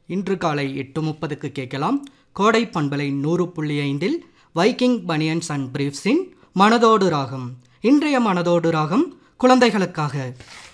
இன்று காலை 8:30க்கு கேட்கலாம். கோடை பண்பலை 100.5 வைக்கிங் பனியன்ஸ் அண்ட் பிரீஃப்ஸின் மனதோடு ராகம். இன்றைய மனதோடு ராகம் குழந்தைகளுக்காக.